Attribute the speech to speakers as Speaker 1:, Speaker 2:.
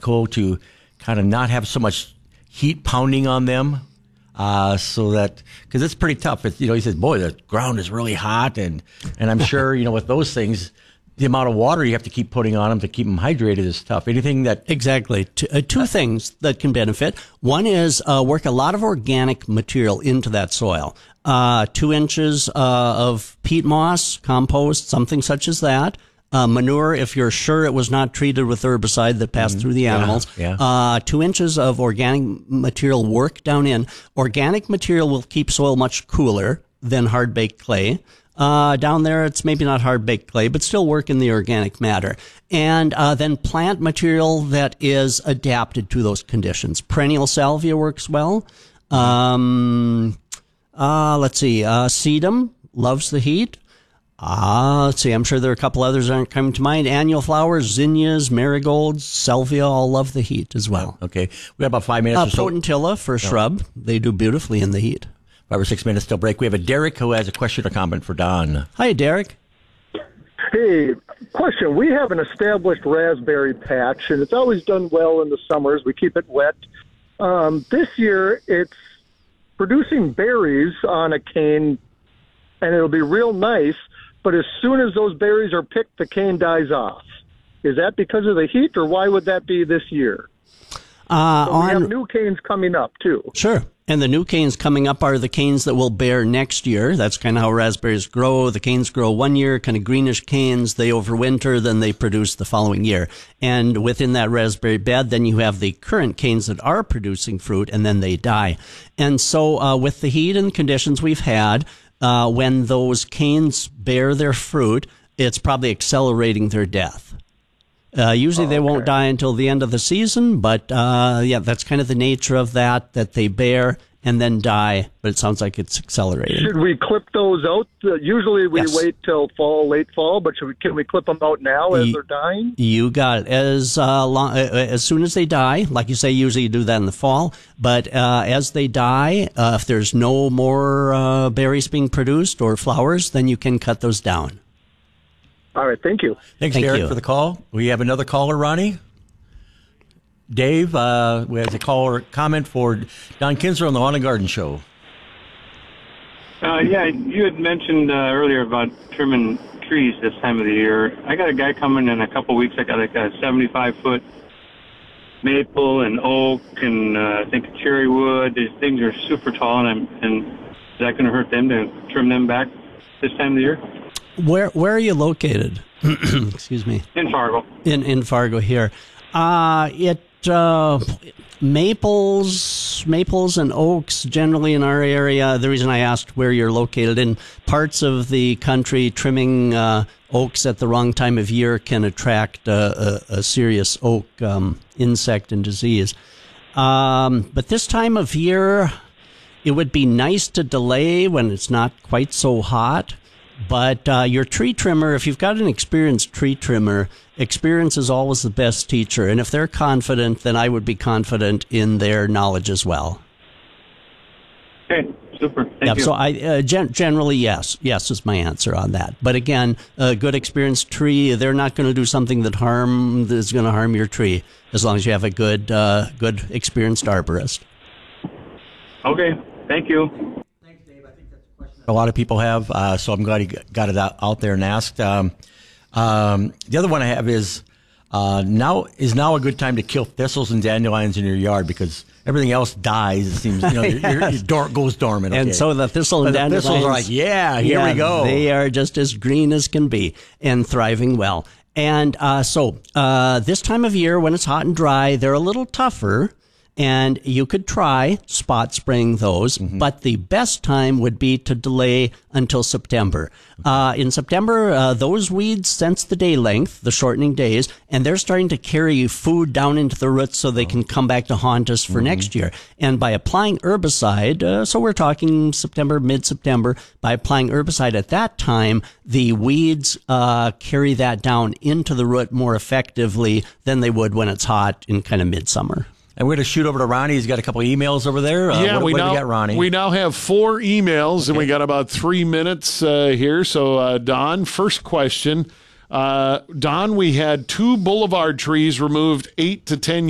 Speaker 1: practical to kind of not have so much heat pounding on them, so that, because it's pretty tough. It's, he says, boy, the ground is really hot, and I'm sure with those things, the amount of water you have to keep putting on them to keep them hydrated is tough. Anything that
Speaker 2: exactly two things that can benefit. One is work a lot of organic material into that soil. 2 inches of peat moss, compost, something such as that. Manure, if you're sure it was not treated with herbicide that passed through the animals. 2 inches of organic material work down in. Organic material will keep soil much cooler than hard-baked clay. Down there, it's maybe not hard-baked clay, but still work in the organic matter. And then plant material that is adapted to those conditions. Perennial salvia works well. Let's see, sedum loves the heat. Let's see, I'm sure there are a couple others that aren't coming to mind. Annual flowers, zinnias, marigolds, salvia all love the heat as well.
Speaker 1: Okay. We have about 5 minutes or so.
Speaker 2: Potentilla for shrub. They do beautifully in the heat.
Speaker 1: 5 or 6 minutes till break. We have a Derek who has a question or comment for Don.
Speaker 2: Hi, Derek.
Speaker 3: Hey, question. We have an established raspberry patch, and it's always done well in the summers. We keep it wet. This year, it's producing berries on a cane, and it'll be real nice, but as soon as those berries are picked, the cane dies off. Is that because of the heat, or why would that be this year? We have new canes coming up, too.
Speaker 2: Sure. And the new canes coming up are the canes that will bear next year. That's kind of how raspberries grow. The canes grow 1 year, kind of greenish canes. They overwinter, then they produce the following year. And within that raspberry bed, then you have the current canes that are producing fruit, and then they die. And so with the heat and conditions we've had, when those canes bear their fruit, it's probably accelerating their death. Usually they won't die until the end of the season, but that's kind of the nature of that they bear and then die, but it sounds like it's accelerating.
Speaker 3: Should we clip those out? Usually we wait till fall, late fall, but can we clip them out now as they're dying?
Speaker 2: You got it. As soon as they die, like you say, usually you do that in the fall, but as they die, if there's no more berries being produced or flowers, then you can cut those down.
Speaker 3: All right, thank you.
Speaker 1: Thank Derek, for the call. We have another caller, Ronnie. Dave, we have a caller comment for Don Kinsler on the Lawn and Garden Show.
Speaker 4: You had mentioned earlier about trimming trees this time of the year. I got a guy coming in a couple weeks. I got a 75-foot maple and oak and I think a cherry wood. These things are super tall, and is that going to hurt them to trim them back this time of the year?
Speaker 2: Where are you located? Excuse me.
Speaker 4: In Fargo.
Speaker 2: In Fargo here. Maples and oaks generally in our area. The reason I asked where you're located, in parts of the country, trimming oaks at the wrong time of year can attract a serious oak insect and disease. But this time of year, it would be nice to delay when it's not quite so hot. But your tree trimmer, if you've got an experienced tree trimmer, experience is always the best teacher. And if they're confident, then I would be confident in their knowledge as well.
Speaker 4: Okay, super. Thank you.
Speaker 2: So I generally, yes is my answer on that. But again, a good experienced tree, they're not going to do something that is going to harm your tree, as long as you have a good experienced arborist.
Speaker 4: Okay, thank you.
Speaker 1: A lot of people have, so I'm glad he got it out there and asked. The other one I have is now a good time to kill thistles and dandelions in your yard, because everything else dies. It seems your goes dormant. Okay.
Speaker 2: And so the thistle and dandelions,
Speaker 1: thistles are like, here we go.
Speaker 2: They are just as green as can be and thriving well. And so this time of year, when it's hot and dry, they're a little tougher. And you could try spot spraying those, but the best time would be to delay until September. In September, those weeds sense the day length, the shortening days, and they're starting to carry food down into the roots so they can come back to haunt us for next year. And by applying herbicide, so we're talking September, mid-September, by applying herbicide at that time, the weeds carry that down into the root more effectively than they would when it's hot in kind of midsummer.
Speaker 1: And we're going to shoot over to Ronnie. He's got a couple of emails over there. What do we got, Ronnie?
Speaker 5: We now have 4 emails, and we got about 3 minutes here. So, Don, first question. Don, we had 2 boulevard trees removed 8 to 10